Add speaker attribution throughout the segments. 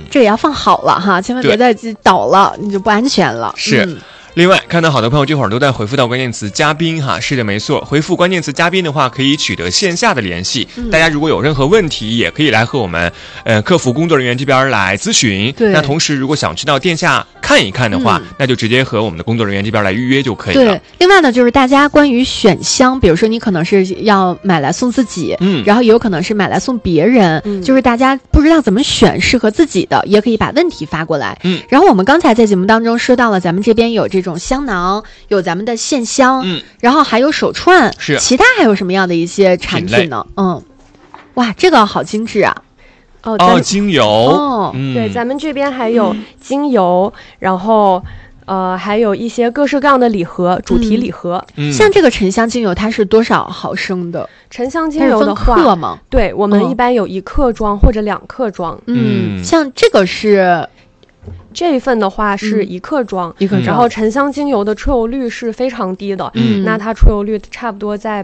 Speaker 1: 这也要放好了哈，千万别再倒了，你就不安全了。
Speaker 2: 是。另外，看到好多朋友这会儿都在回复到关键词嘉宾哈，是的，没错，回复关键词嘉宾的话，可以取得线下的联系。大家如果有任何问题，也可以来和我们客服工作人员这边来咨询。
Speaker 1: 对，
Speaker 2: 那同时如果想去到店下看一看的话，那就直接和我们的工作人员这边来预约就可以了。
Speaker 1: 对，另外呢，就是大家关于选香，比如说你可能是要买来送自己，然后也有可能是买来送别人，就是大家不知道怎么选适合自己的，也可以把问题发过来。然后我们刚才在节目当中说到了，咱们这边有这种香囊，有咱们的线香，然后还有手串，
Speaker 2: 是
Speaker 1: 其他还有什么样的一些产品呢？哇，这个好精致啊！
Speaker 2: 精油，
Speaker 3: 对，咱们这边还有精油，然后还有一些各式各样的礼盒，主题礼盒。
Speaker 1: 像这个沉香精油，它是多少毫升的？
Speaker 3: 沉香精油的话，
Speaker 1: 克吗？
Speaker 3: 对，我们一般有1克装或者2克装。
Speaker 1: 像这个是。
Speaker 3: 这一份的话是1克装
Speaker 1: ，1克装，
Speaker 3: 然后沉香精油的出油率是非常低的，那它出油率差不多在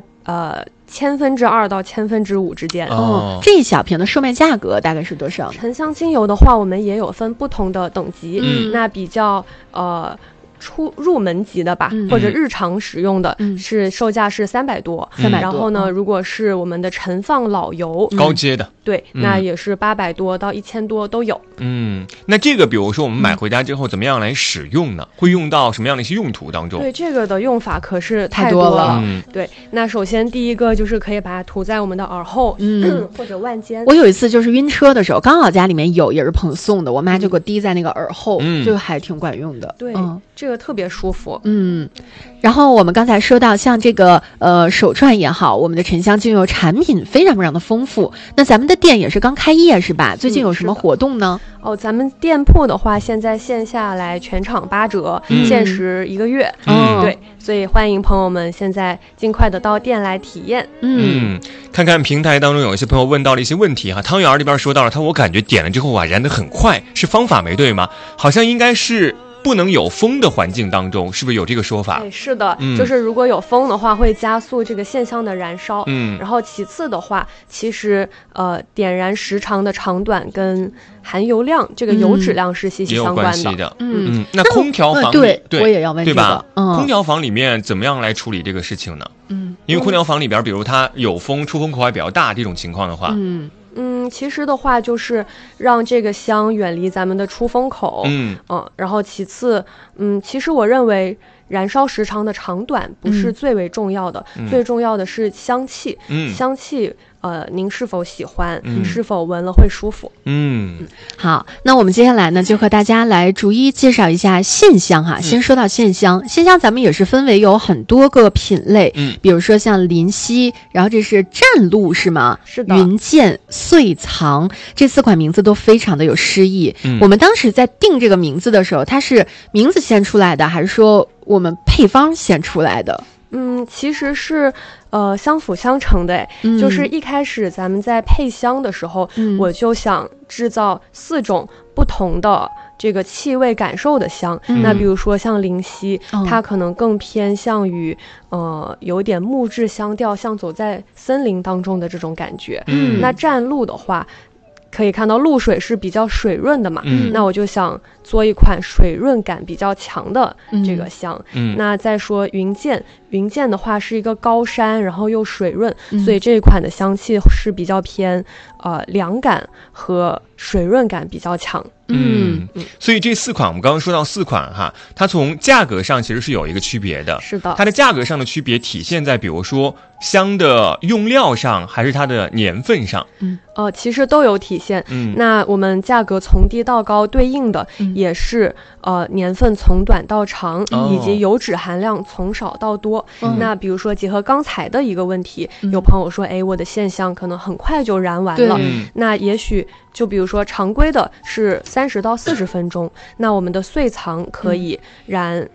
Speaker 3: 2/1000到5/1000之间。
Speaker 1: 这一小瓶的售卖价格大概是多少？
Speaker 3: 沉香精油的话，我们也有分不同的等级，那比较入门级的吧，或者日常使用的，是售价是300多，然后呢，如果是我们的陈放老油，
Speaker 2: 高阶的，
Speaker 3: 对，那也是800多到1000多都有。
Speaker 2: 那这个比如说我们买回家之后怎么样来使用呢？会用到什么样的一些用途当中？
Speaker 3: 对，这个的用法可是太多了。对，那首先第一个就是可以把它涂在我们的耳后，或者腕间。
Speaker 1: 我有一次就是晕车的时候，刚好家里面有，也是朋友送的，我妈就给我滴在那个耳后，就还挺管用的。
Speaker 3: 对，这个特别舒服。
Speaker 1: 然后我们刚才说到，像这个手串也好，我们的沉香精油产品非常非常的丰富。那咱们的店也是刚开业是吧？最近有什么活动呢？
Speaker 3: 咱们店铺的话，现在线下来全场8折，限时1个月。对，所以欢迎朋友们现在尽快的到店来体验。
Speaker 2: 看看平台当中有一些朋友问到了一些问题哈，汤圆这边说到了，我感觉点了之后燃得很快，是方法没对吗？好像应该是不能有风的环境当中，是不是有这个说法？
Speaker 3: 是的，就是如果有风的话，会加速这个线香的燃烧。然后其次的话，其实点燃时长的长短跟含油量，这个油脂量是息息相关的。
Speaker 2: 那空调房
Speaker 1: 对，我也要问这个，
Speaker 2: 对吧？空调房里面怎么样来处理这个事情呢？因为空调房里边，比如它有风，出风口还比较大这种情况的话，
Speaker 3: 其实的话就是让这个香远离咱们的出风口，然后其次，其实我认为燃烧时长的长短不是最为重要的，最重要的是香气，香气。您是否喜欢？是否闻了会舒服？
Speaker 1: 好，那我们接下来呢，就和大家来逐一介绍一下线香哈。先说到线香，线香咱们也是分为有很多个品类，比如说像林溪，然后这是湛露是吗？
Speaker 3: 是的。
Speaker 1: 云剑、穗藏，这4款名字都非常的有诗意。我们当时在定这个名字的时候，它是名字先出来的，还是说我们配方先出来的？
Speaker 3: 其实是相辅相成的，就是一开始咱们在配香的时候，我就想制造4种不同的这个气味感受的香。那比如说像灵犀，它可能更偏向于有点木质香调，像走在森林当中的这种感觉。那湛露的话，可以看到露水是比较水润的嘛，那我就想做一款水润感比较强的这个香。那再说云剑，云剑的话是一个高山，然后又水润，所以这一款的香气是比较偏凉感和水润感比较强。
Speaker 2: 所以这4款我们刚刚说到4款哈，它从价格上其实是有一个区别的。
Speaker 3: 是的，
Speaker 2: 它的价格上的区别体现在比如说香的用料上，还是它的年份上？
Speaker 3: 其实都有体现。那我们价格从低到高对应的也是年份从短到长，以及油脂含量从少到多。那比如说结合刚才的一个问题，有朋友说我的线香可能很快就燃完了，那也许就比如说常规的是30到40分钟，那我们的穗藏可以燃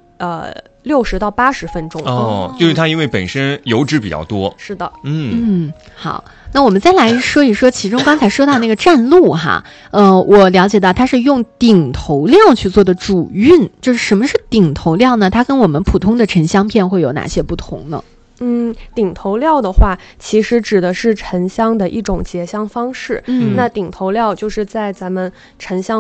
Speaker 3: 60到80分钟。
Speaker 2: 就是它因为本身油脂比较多。
Speaker 3: 是的。
Speaker 1: 好，那我们再来说一说其中刚才说到那个湛露哈。我了解到它是用顶头料去做的主韵，就是什么是顶头料呢？它跟我们普通的沉香片会有哪些不同呢？
Speaker 3: 顶头料的话，其实指的是沉香的一种结香方式。那顶头料就是在咱们沉香